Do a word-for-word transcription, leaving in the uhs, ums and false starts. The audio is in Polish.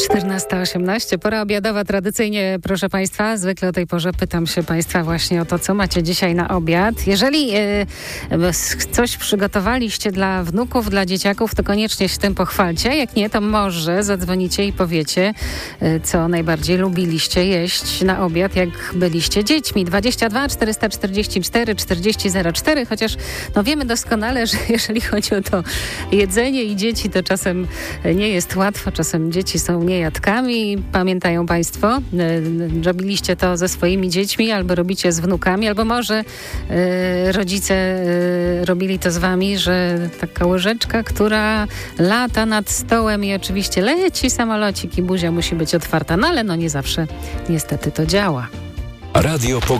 czternasta osiemnaście, pora obiadowa. Tradycyjnie, proszę Państwa, zwykle o tej porze pytam się Państwa właśnie o to, co macie dzisiaj na obiad. Jeżeli y, coś przygotowaliście dla wnuków, dla dzieciaków, to koniecznie się tym pochwalcie. Jak nie, to może zadzwonicie i powiecie, y, co najbardziej lubiliście jeść na obiad, jak byliście dziećmi. dwadzieścia dwa czterysta czterdzieści cztery czterdzieści zero cztery, chociaż no wiemy doskonale, że jeżeli chodzi o to jedzenie i dzieci, to czasem nie jest łatwo, czasem dzieci są niejadkami. Pamiętają Państwo, robiliście to ze swoimi dziećmi, albo robicie z wnukami, albo może y, rodzice y, robili to z wami, że taka łyżeczka, która lata nad stołem i oczywiście leci samolocik i buzia musi być otwarta, no ale no nie zawsze niestety to działa. Radio